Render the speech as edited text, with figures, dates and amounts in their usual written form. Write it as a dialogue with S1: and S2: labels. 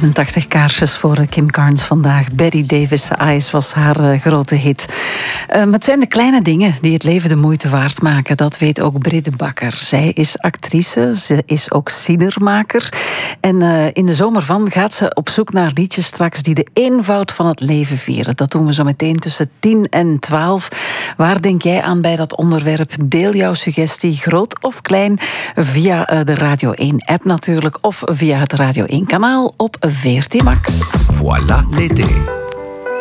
S1: 87 kaarsjes voor Kim Carnes vandaag. Betty Davis' Eyes was haar grote hit. Maar het zijn de kleine dingen die het leven de moeite waard maken. Dat weet ook Britt Bakker. Zij is actrice, ze is ook cidermaker. En in de zomer van gaat ze op zoek naar liedjes straks die de eenvoud van het leven vieren. Dat doen we zo meteen tussen 10 en 12. Waar denk jij aan bij dat onderwerp? Deel jouw suggestie, groot of klein, via de Radio 1-app natuurlijk, of via het Radio 1-kanaal op VRT Max.
S2: Voilà l'été.